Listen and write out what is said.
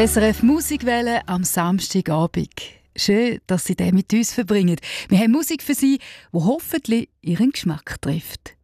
Die SRF Musikwelle am Samstagabend. Schön, dass Sie den mit uns verbringen. Wir haben Musik für Sie, die hoffentlich Ihren Geschmack trifft.